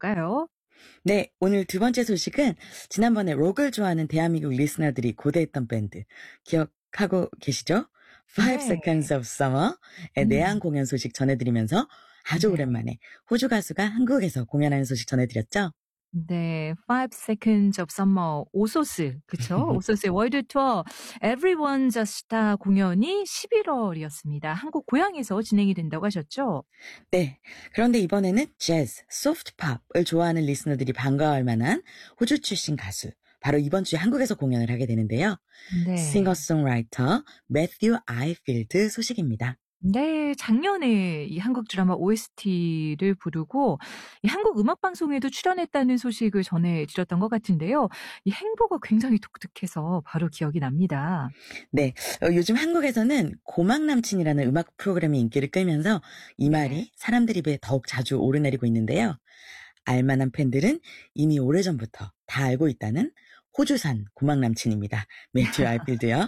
볼까요? 네, 오늘 두 번째 소식은 지난번에 록을 좋아하는 대한민국 리스너들이 고대했던 밴드 기억하고 계시죠? Five 네. Seconds of Summer의 내한 공연 소식 전해드리면서 아주 네. 오랜만에 호주 가수가 한국에서 공연하는 소식 전해드렸죠? 네, Five Seconds of Summer, 오소스, 그쵸? 오소스의 월드 투어, Everyone's a Star 공연이 11월이었습니다. 한국 고향에서 진행이 된다고 하셨죠? 네, 그런데 이번에는 재즈, 소프트팝을 좋아하는 리스너들이 반가워할 만한 호주 출신 가수, 바로 이번 주에 한국에서 공연을 하게 되는데요. 네. 싱어송라이터 매튜 아이필드 소식입니다. 네, 작년에 이 한국 드라마 OST를 부르고 이 한국 음악방송에도 출연했다는 소식을 전해드렸던 것 같은데요. 이 행보가 굉장히 독특해서 바로 기억이 납니다. 네, 요즘 한국에서는 고막남친이라는 음악 프로그램이 인기를 끌면서 이 말이 사람들 입에 더욱 자주 오르내리고 있는데요. 알만한 팬들은 이미 오래전부터 다 알고 있다는 호주산 고막남친입니다. 매튜 아이필드요.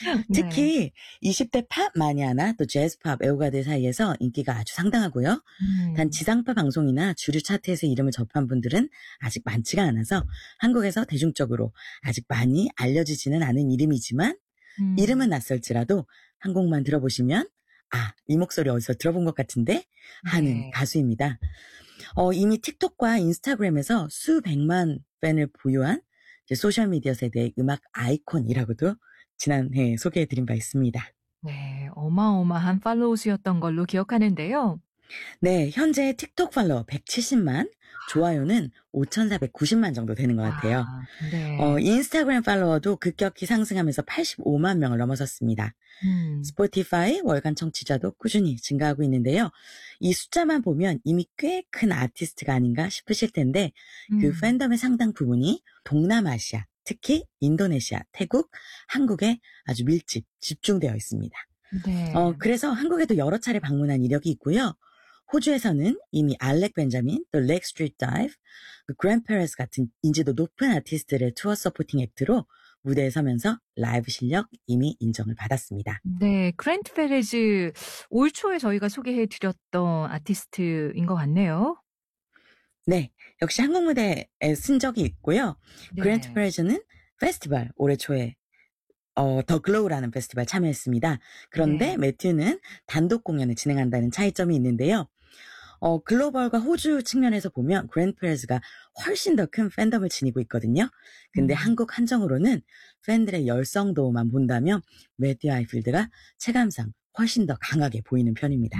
특히 20대 팝 마니아나 또 재즈팝 애호가들 사이에서 인기가 아주 상당하고요. 단 지상파 방송이나 주류 차트에서 이름을 접한 분들은 아직 많지가 않아서 한국에서 대중적으로 아직 많이 알려지지는 않은 이름이지만 이름은 낯설지라도 한 곡만 들어보시면 이 목소리 어디서 들어본 것 같은데 하는 가수입니다. 이미 틱톡과 인스타그램에서 수백만 팬을 보유한 소셜미디어 세대의 음악 아이콘이라고도 지난해 소개해드린 바 있습니다. 네, 어마어마한 팔로우 수였던 걸로 기억하는데요. 네, 현재 틱톡 팔로워 170만, 좋아요는 5,490만 정도 되는 것 같아요. 네. 인스타그램 팔로워도 급격히 상승하면서 85만 명을 넘어섰습니다. 스포티파이 월간 청취자도 꾸준히 증가하고 있는데요. 이 숫자만 보면 이미 꽤 큰 아티스트가 아닌가 싶으실 텐데 그 팬덤의 상당 부분이 동남아시아, 특히 인도네시아, 태국, 한국에 아주 밀집, 집중되어 있습니다. 네. 그래서 한국에도 여러 차례 방문한 이력이 있고요. 호주에서는 이미 알렉 벤자민, 또 렉 스트리트 다이브, 그랜 페레스 같은 인지도 높은 아티스트들의 투어 서포팅 액트로 무대에 서면서 라이브 실력 이미 인정을 받았습니다. 네, 그랜트 페레즈 올 초에 저희가 소개해드렸던 아티스트인 것 같네요. 네, 역시 한국 무대에 쓴 적이 있고요. 그랜트 페레즈는 페스티벌 올해 초에 더 글로우라는 페스티벌 참여했습니다. 그런데 매튜는 단독 공연을 진행한다는 차이점이 있는데요. 글로벌과 호주 측면에서 보면 그랜트 페레즈가 훨씬 더 큰 팬덤을 지니고 있거든요. 근데 한국 한정으로는 팬들의 열성도만 본다면 매튜 아이필드가 체감상 훨씬 더 강하게 보이는 편입니다.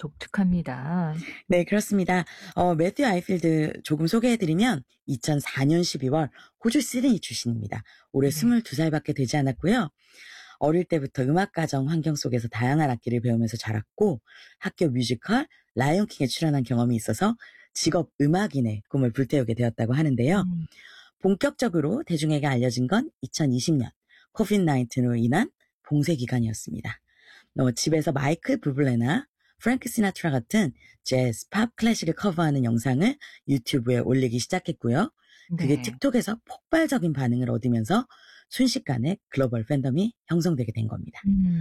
독특합니다. 네, 그렇습니다. 매튜 아이필드 조금 소개해드리면 2004년 12월 호주 시드니 출신입니다. 올해 22살밖에 되지 않았고요. 어릴 때부터 음악가정 환경 속에서 다양한 악기를 배우면서 자랐고 학교 뮤지컬 라이온킹에 출연한 경험이 있어서 직업 음악인의 꿈을 불태우게 되었다고 하는데요. 본격적으로 대중에게 알려진 건 2020년 코비드-19로 인한 봉쇄 기간이었습니다. 집에서 마이클 부블레나 프랭크 시나트라 같은 재즈, 팝, 클래식을 커버하는 영상을 유튜브에 올리기 시작했고요. 그게 틱톡에서 폭발적인 반응을 얻으면서 순식간에 글로벌 팬덤이 형성되게 된 겁니다.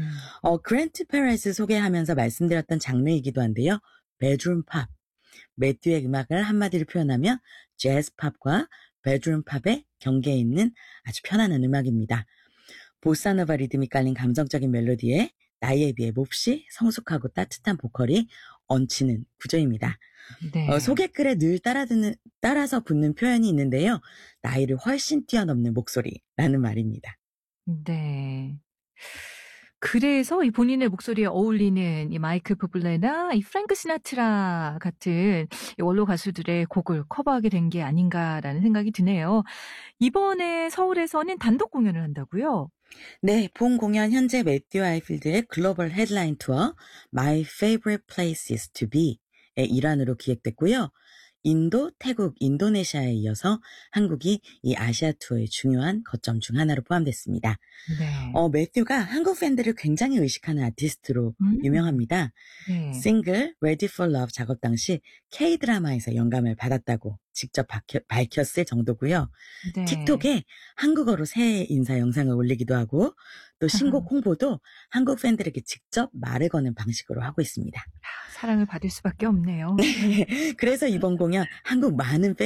그랜트 페레스 소개하면서 말씀드렸던 장르이기도 한데요. 베드룸 팝. 매튜의 음악을 한마디로 표현하면 재즈 팝과 베드룸 팝의 경계에 있는 아주 편안한 음악입니다. 보사노바 리듬이 깔린 감성적인 멜로디에 나이에 비해 몹시 성숙하고 따뜻한 보컬이 얹히는 구조입니다. 소개글에 늘 따라서 붙는 표현이 있는데요. 나이를 훨씬 뛰어넘는 목소리라는 말입니다. 네. 그래서 이 본인의 목소리에 어울리는 이 마이클 부블레나 이 프랭크 시나트라 같은 이 원로 가수들의 곡을 커버하게 된 게 아닌가라는 생각이 드네요. 이번에 서울에서는 단독 공연을 한다고요? 네, 본 공연 현재 매튜 아이필드의 글로벌 헤드라인 투어 My Favorite Places to Be의 일환으로 기획됐고요. 인도, 태국, 인도네시아에 이어서 한국이 이 아시아 투어의 중요한 거점 중 하나로 포함됐습니다. 매튜가 한국 팬들을 굉장히 의식하는 아티스트로 유명합니다. 싱글 Ready for Love 작업 당시 K-드라마에서 영감을 받았다고 직접 밝혔을 정도고요. 틱톡에 한국어로 새해 인사 영상을 올리기도 하고 또 신곡 홍보도 한국 팬들에게 직접 말을 거는 방식으로 하고 있습니다. 사랑을 받을 수밖에 없네요. 그래서 이번 공연 한국 많은 팬